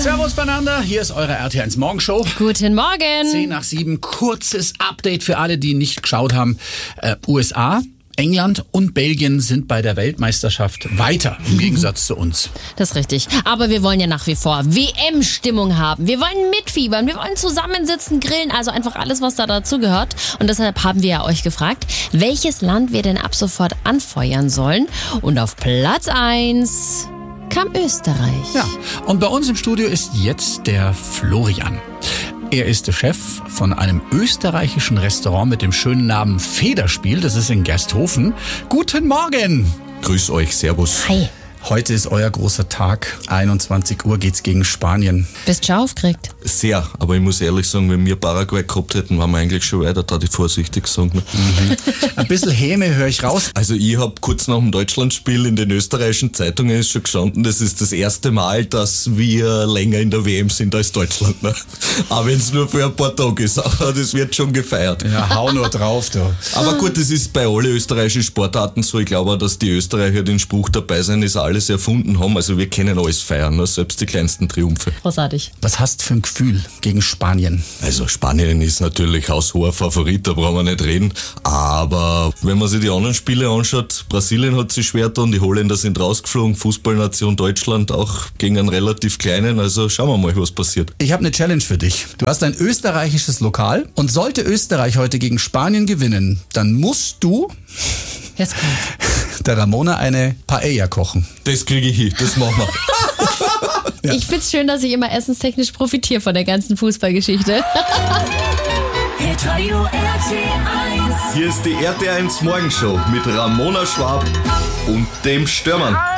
Servus beieinander, hier ist eure RT1 Morgenshow. Guten Morgen. 10:07, kurzes Update für alle, die nicht geschaut haben. USA, England und Belgien sind bei der Weltmeisterschaft weiter, im Gegensatz zu uns. Das ist richtig. Aber wir wollen ja nach wie vor WM-Stimmung haben. Wir wollen mitfiebern, wir wollen zusammensitzen, grillen, also einfach alles, was da dazu gehört. Und deshalb haben wir ja euch gefragt, welches Land wir denn ab sofort anfeuern sollen. Und auf Platz 1 kam Österreich. Ja, und bei uns im Studio ist jetzt der Florian. Er ist der Chef von einem österreichischen Restaurant mit dem schönen Namen Federspiel. Das ist in Gersthofen. Guten Morgen! Grüß euch, servus. Hi. Heute ist euer großer Tag. 21 Uhr geht's gegen Spanien. Bist du schon aufgeregt? Sehr, aber ich muss ehrlich sagen, wenn wir Paraguay gehabt hätten, waren wir eigentlich schon weiter, da ich vorsichtig sagen. Ein bisschen Häme höre ich raus. Also ich habe kurz nach dem Deutschlandspiel in den österreichischen Zeitungen ist schon gestanden, das ist das erste Mal, dass wir länger in der WM sind als Deutschland. Ne? Auch wenn es nur für ein paar Tage ist, aber das wird schon gefeiert. Ja, hau nur drauf, du. Aber gut, das ist bei allen österreichischen Sportarten so. Ich glaube auch, dass die Österreicher den Spruch dabei sein, ist alles erfunden haben. Also wir können alles feiern, ne? Selbst die kleinsten Triumphe. Großartig. Was hast du für ein Gefühl gegen Spanien? Also Spanien ist natürlich haushoher Favorit, da brauchen wir nicht reden. Aber wenn man sich die anderen Spiele anschaut, Brasilien hat sich schwer getan, die Holländer sind rausgeflogen, Fußballnation Deutschland auch gegen einen relativ kleinen. Also schauen wir mal, was passiert. Ich habe eine Challenge für dich. Du hast ein österreichisches Lokal und sollte Österreich heute gegen Spanien gewinnen, dann musst du Jetzt kommt's. der Ramona eine Paella kochen. Das kriege ich hin, das machen wir. Ja. Ich find's schön, dass ich immer essenstechnisch profitiere von der ganzen Fußballgeschichte. Hitradio RT1. Hier ist die RT1 Morgenshow mit Ramona Schwab und dem Störmann.